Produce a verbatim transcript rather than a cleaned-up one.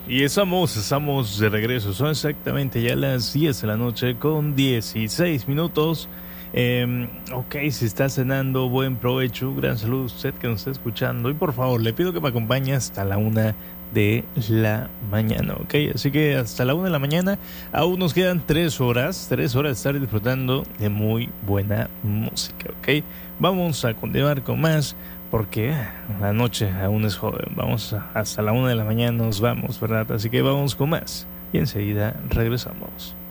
Y estamos, estamos de regreso. Son exactamente ya las diez de la noche con dieciséis minutos. Eh, ok, si está cenando, buen provecho. Gran saludo a usted que nos está escuchando. Y por favor, le pido que me acompañe hasta la una de la mañana, ok. Así que hasta la una de la mañana aún nos quedan tres horas, tres horas de estar disfrutando de muy buena música, ok. Vamos a continuar con más porque la noche aún es joven. Vamos a, hasta la una de la mañana nos vamos, ¿verdad? Así que vamos con más y enseguida regresamos.